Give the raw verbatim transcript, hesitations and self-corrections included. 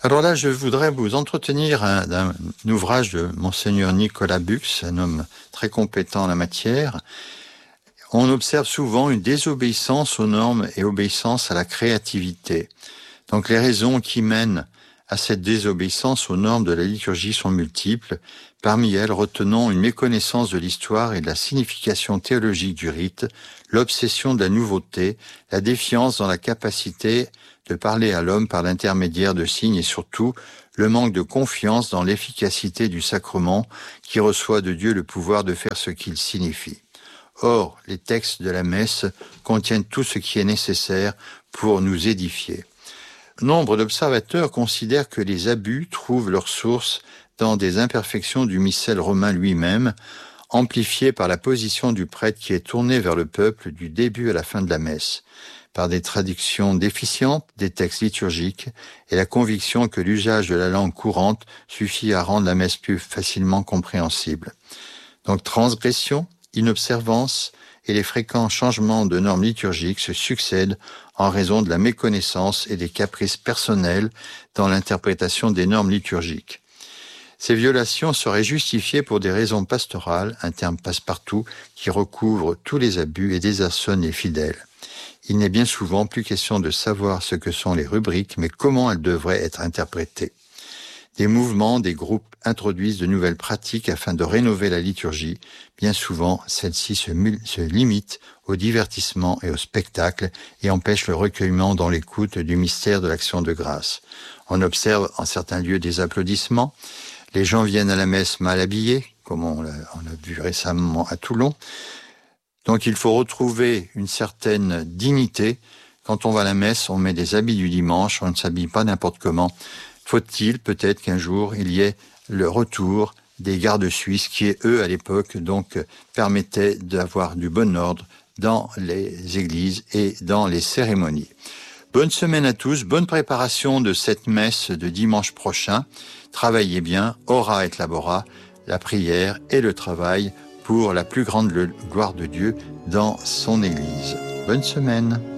Alors là, je voudrais vous entretenir un- d'un ouvrage de Monseigneur Nicolas Bux, un homme très compétent en la matière. On observe souvent une désobéissance aux normes et obéissance à la créativité. Donc les raisons qui mènent à cette désobéissance aux normes de la liturgie sont multiples. Parmi elles, retenons une méconnaissance de l'histoire et de la signification théologique du rite, l'obsession de la nouveauté, la défiance dans la capacité de parler à l'homme par l'intermédiaire de signes et surtout le manque de confiance dans l'efficacité du sacrement qui reçoit de Dieu le pouvoir de faire ce qu'il signifie. Or, les textes de la messe contiennent tout ce qui est nécessaire pour nous édifier. Nombre d'observateurs considèrent que les abus trouvent leur source dans des imperfections du missel romain lui-même, amplifiées par la position du prêtre qui est tourné vers le peuple du début à la fin de la messe, par des traductions déficientes des textes liturgiques et la conviction que l'usage de la langue courante suffit à rendre la messe plus facilement compréhensible. Donc transgression, inobservance et les fréquents changements de normes liturgiques se succèdent en raison de la méconnaissance et des caprices personnels dans l'interprétation des normes liturgiques. Ces violations seraient justifiées pour des raisons pastorales, un terme passe-partout qui recouvre tous les abus et désarçonne les fidèles. Il n'est bien souvent plus question de savoir ce que sont les rubriques, mais comment elles devraient être interprétées. Des mouvements, des groupes introduisent de nouvelles pratiques afin de rénover la liturgie. Bien souvent, celle-ci se, mul- se limite au divertissement et au spectacle et empêche le recueillement dans l'écoute du mystère de l'action de grâce. On observe en certains lieux des applaudissements. Les gens viennent à la messe mal habillés, comme on l'a, on l'a vu récemment à Toulon. Donc il faut retrouver une certaine dignité. Quand on va à la messe, on met des habits du dimanche, on ne s'habille pas n'importe comment. Faut-il peut-être qu'un jour il y ait le retour des gardes suisses qui, eux, à l'époque, donc permettaient d'avoir du bon ordre dans les églises et dans les cérémonies. Bonne semaine à tous, bonne préparation de cette messe de dimanche prochain. Travaillez bien, ora et labora, la prière et le travail pour la plus grande gloire de Dieu dans son Église. Bonne semaine.